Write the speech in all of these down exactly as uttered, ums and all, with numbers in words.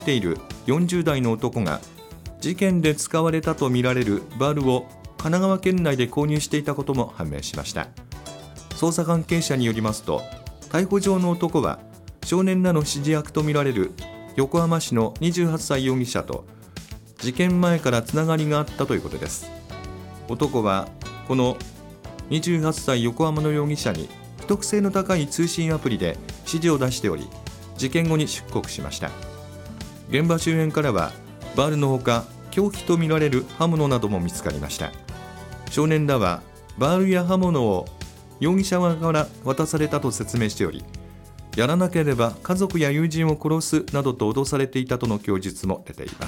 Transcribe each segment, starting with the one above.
っているよんじゅう代の男が事件で使われたとみられるバールを神奈川県内で購入していたことも判明しました。捜査関係者によりますと、逮捕状の男は少年らの指示役とみられる横浜市のにじゅうはっさい容疑者と事件前からつながりがあったということです。男はこのにじゅうはっさい横浜の容疑者に秘匿性の高い通信アプリで指示を出しており、事件後に出国しました。現場周辺からはバールのほか凶器とみられる刃物なども見つかりました。少年らはバールや刃物を容疑者側から渡されたと説明しており、やらなければ家族や友人を殺すなどと脅されていたとの供述も出ています。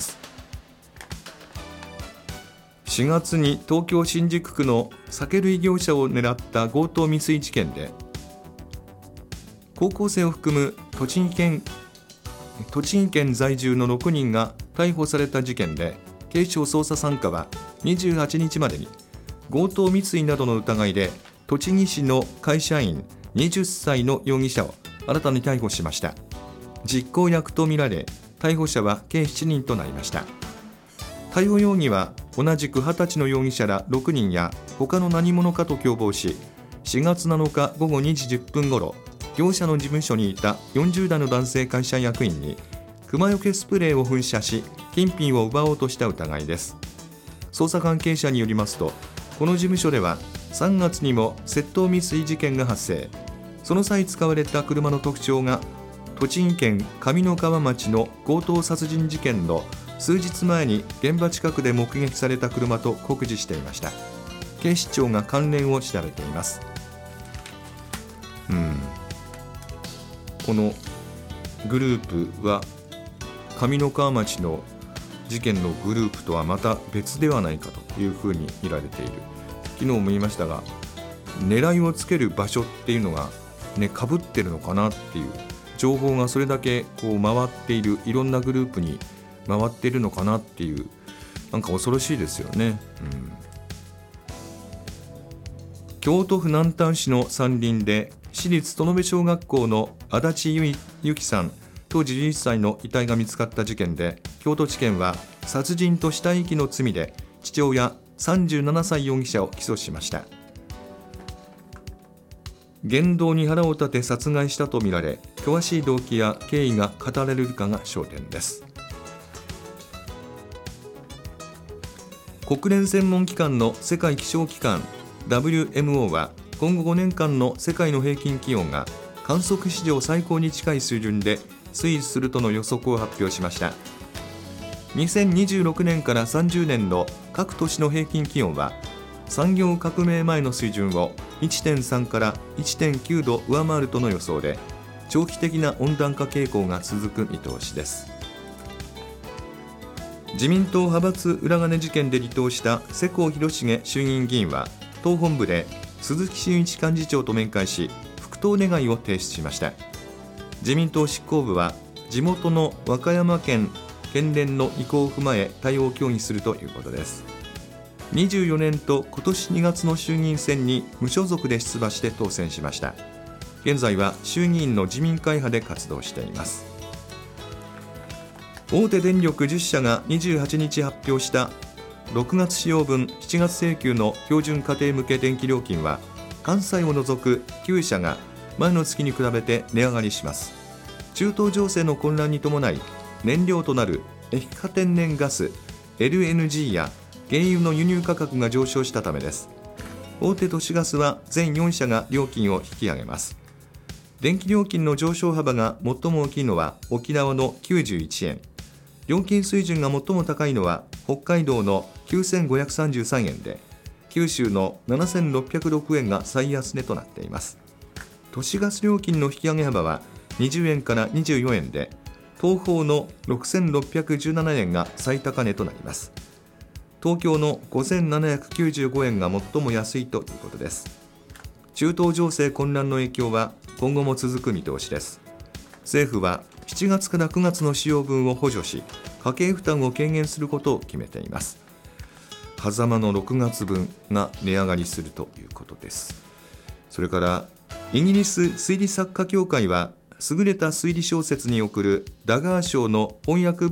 しがつに東京新宿区の酒類業者を狙った強盗未遂事件で、高校生を含む栃木県、栃木県在住のろくにんが逮捕された事件で、警視庁捜査さん課はにじゅうはちにちまでに強盗未遂などの疑いで栃木市の会社員はたちの容疑者を新たに逮捕しました。実行役とみられ、逮捕者は計しちにんとなりました。逮捕容疑は同じくはたちの容疑者らろくにんや他の何者かと共謀し、しがつなのかごごにじじゅっぷんごろ、業者の事務所にいたよんじゅう代の男性会社役員に熊よけスプレーを噴射し金品を奪おうとした疑いです。捜査関係者によりますと、この事務所ではさんがつにも窃盗未遂事件が発生。その際使われた車の特徴が栃木県上三川町の強盗殺人事件の数日前に現場近くで目撃された車と酷似していました。警視庁が関連を調べています。うんこのグループは上三川町の事件のグループとはまた別ではないかというふうに見られている。昨日も言いましたが、狙いをつける場所っていうのがね、かぶってるのかなっていう情報がそれだけこう回っている、いろんなグループに回っているのかなっていう、なんか恐ろしいですよね。うん、京都府南丹市の山林で市立園部小学校の足立由紀さん当時じゅういっさいの遺体が見つかった事件で、京都地検は殺人と死体遺棄の罪で父親さんじゅうななさい容疑者を起訴しました。言動に腹を立て殺害したとみられ、詳しい動機や経緯が語られるかが焦点です。国連専門機関の世界気象機関 ダブリューエムオー は今後ごねんかんの世界の平均気温が観測史上最高に近い水準で推移するとの予測を発表しました。にせんにじゅうろくねんからさんじゅうねんの各都市の平均気温は産業革命前の水準を いってんさん から いってんきゅうど上回るとの予想で、長期的な温暖化傾向が続く見通しです。自民党派閥裏金事件で離党した世耕弘成衆議院議員は党本部で鈴木俊一幹事長と面会し、復党願いを提出しました。自民党執行部は地元の和歌山県県連の意向を踏まえ対応を協議するということです。にじゅうよねんと今年にがつの衆議院選に無所属で出馬して当選しました。現在は衆議院の自民会派で活動しています。大手電力じゅっしゃがにじゅうはちにち発表したろくがつ使用分しちがつ請求の標準家庭向け電気料金は、関西を除くきゅうしゃが前の月に比べて値上がりします。中東情勢の混乱に伴い、燃料となる液化天然ガス エルエヌジー や原油の輸入価格が上昇したためです。大手都市ガスは全よんしゃが料金を引き上げます。電気料金の上昇幅が最も大きいのは沖縄のきゅうじゅういちえん、料金水準が最も高いのは北海道のきゅうせんごひゃくさんじゅうさんえんで、九州のななせんろっぴゃくろくえんが最安値となっています。都市ガス料金の引き上げ幅はにじゅうえんからにじゅうよえんで、東宝のろくせんろっぴゃくじゅうななえんが最高値となります。東京のごせんななひゃくきゅうじゅうごえんが最も安いということです。中東情勢混乱の影響は今後も続く見通しです。政府はしちがつからくがつの使用分を補助し、家計負担を軽減することを決めています。狭間のろくがつぶんが値上がりするということです。それからイギリス推理作家協会は優れた推理小説に贈るダガー賞の翻訳